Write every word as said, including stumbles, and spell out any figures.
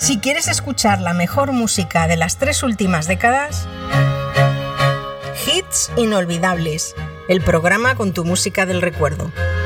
Si quieres escuchar la mejor música de las tres últimas décadas, Hits Inolvidables, el programa con tu música del recuerdo.